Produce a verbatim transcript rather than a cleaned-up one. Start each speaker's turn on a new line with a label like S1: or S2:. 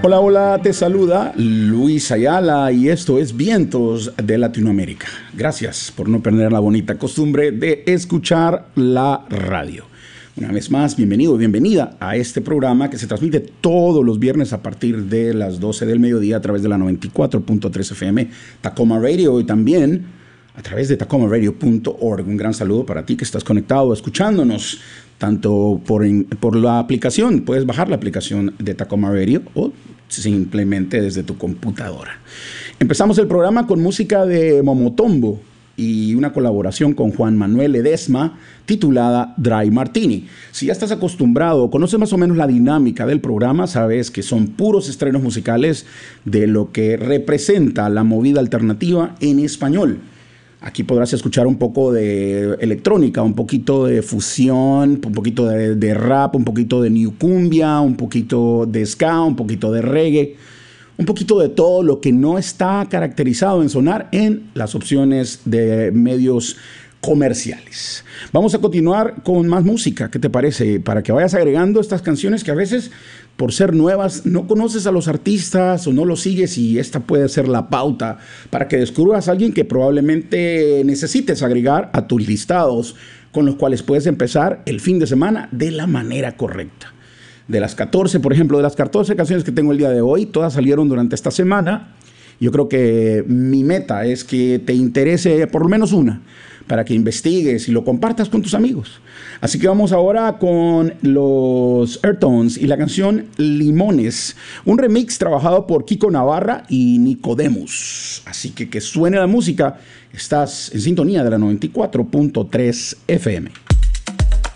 S1: Hola, hola, te saluda Luis Ayala y esto es Vientos de Latinoamérica. Gracias por no perder la bonita costumbre de escuchar la radio. Una vez más, bienvenido, bienvenida a este programa que se transmite todos los viernes a partir de las doce del mediodía a través de la noventa y cuatro punto tres F M Tacoma Radio y también a través de tacoma radio punto org. Un gran saludo para ti que estás conectado, escuchándonos, tanto por, in, por la aplicación, puedes bajar la aplicación de Tacoma Radio o simplemente desde tu computadora. Empezamos el programa con música de Momotombo y una colaboración con Juan Manuel Ledesma titulada Dry Martini. Si ya estás acostumbrado, conoces más o menos la dinámica del programa, sabes que son puros estrenos musicales de lo que representa la movida alternativa en español. Aquí podrás escuchar un poco de electrónica, un poquito de fusión, un poquito de, de rap, un poquito de new cumbia, un poquito de ska, un poquito de reggae, un poquito de todo lo que no está caracterizado en sonar en las opciones de medios comerciales. Vamos a continuar con más música, ¿qué te parece? Para que vayas agregando estas canciones que a veces, por ser nuevas, no conoces a los artistas o no los sigues y esta puede ser la pauta para que descubras a alguien que probablemente necesites agregar a tus listados con los cuales puedes empezar el fin de semana de la manera correcta. De las catorce, por ejemplo, de las catorce canciones que tengo el día de hoy, todas salieron durante esta semana. Yo creo que mi meta es que te interese por lo menos una, para que investigues y lo compartas con tus amigos. Así que vamos ahora con los Airtones y la canción Limones, un remix trabajado por Kiko Navarra y Nicodemus. Así que que suene la música, estás en sintonía de la noventa y cuatro punto tres F M.